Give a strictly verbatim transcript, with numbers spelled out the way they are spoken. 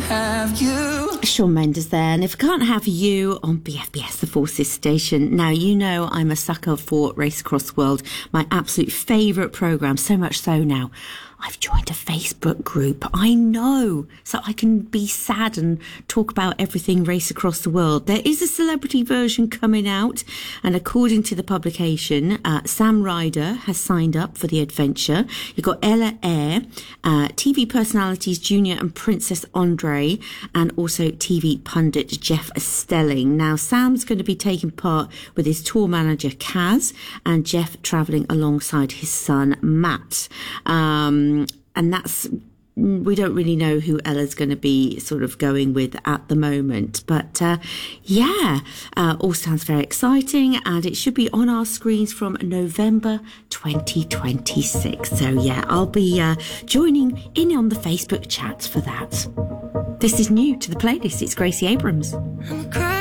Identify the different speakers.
Speaker 1: have you.
Speaker 2: Shawn Mendes there, and if I can't have you on B F B S, the Forces station. Now, you know I'm a sucker for Race Across the World, my absolute favourite programme, so much so now I've joined a Facebook group. I know, so I can be sad and talk about everything Race Across the World. There is a celebrity version coming out, and according to the publication, uh, Sam Ryder has signed up for the adventure. You've got Ella Eyre, uh, T V personalities Junior and Princess Andre, and also T V pundit Jeff Stelling. Now, Sam's going to be taking part with his tour manager Kaz, and Jeff travelling alongside his son Matt. Um, and that's, we don't really know who Ella's going to be sort of going with at the moment. But uh, yeah, uh, all sounds very exciting, and it should be on our screens from November twenty twenty-six. So yeah, I'll be uh, joining in on the Facebook chat for that. This is new to the playlist. It's Gracie Abrams.